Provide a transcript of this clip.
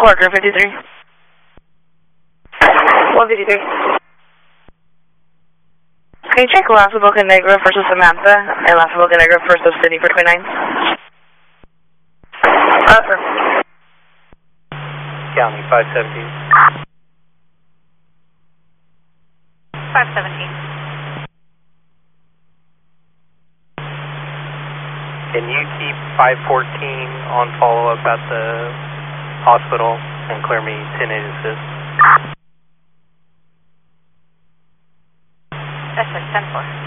Worker 53. 153. Can you check Lasso Boca Negra versus Samantha and Lasso Boca Negra versus Sydney for 29? Sir. County 517. 517. Can you keep 514 on follow-up at the hospital and clear me 10-8 assist? That's like 10-4.